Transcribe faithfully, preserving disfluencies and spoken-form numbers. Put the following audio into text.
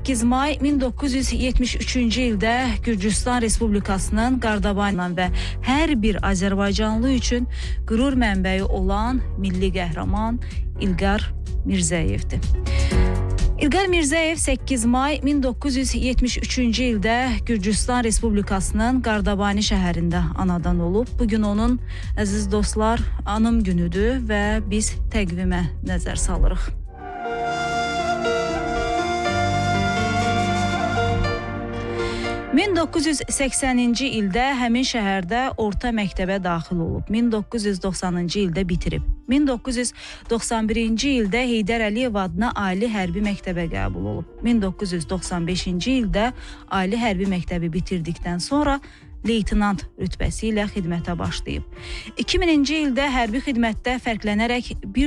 səkkiz may min doqquz yüz yetmiş üçüncü ildə Gürcüstan Respublikasının Qardabanından və hər bir Azərbaycanlı üçün qürur mənbəyi olan milli qəhrəman İlqar Mirzəyevdir. İlqar Mirzəyev səkkiz may min doqquz yüz yetmiş üçüncü ildə Gürcüstan Respublikasının Qardabani şəhərində anadan olub. Bugün onun, əziz dostlar, anım günüdür və biz təqvimə nəzər salırıq. min doqquz yüz səksəninci ildə həmin şəhərdə orta məktəbə daxil olub. min doqquz yüz doxsanıncı ildə bitirib. min doqquz yüz doxsan birinci ildə Heydər Əliyev adına Ali Hərbi məktəbə qəbul olub. min doqquz yüz doxsan beşinci ildə Ali Hərbi məktəbi bitirdikdən sonra leytenant rütbəsi ilə xidmətə başlayıb. iki mininci ildə hərbi xidmətdə fərqlənərək bir